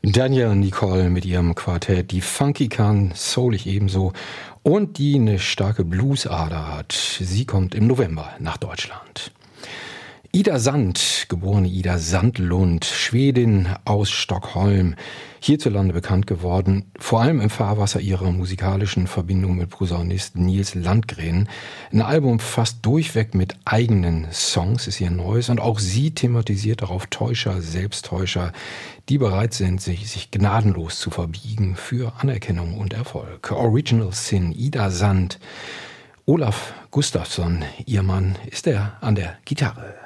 Danielle Nicole mit ihrem Quartett, die funky kann, soulig ebenso und die eine starke Bluesader hat. Sie kommt im November nach Deutschland. Ida Sand, geborene Ida Sandlund, Schwedin aus Stockholm, hierzulande bekannt geworden, vor allem im Fahrwasser ihrer musikalischen Verbindung mit Posaunist Nils Landgren. Ein Album fast durchweg mit eigenen Songs ist ihr neues und auch sie thematisiert darauf Täuscher, Selbsttäuscher, die bereit sind, sich gnadenlos zu verbiegen für Anerkennung und Erfolg. Original Sin, Ida Sand, Olaf Gustafsson, ihr Mann, ist er an der Gitarre.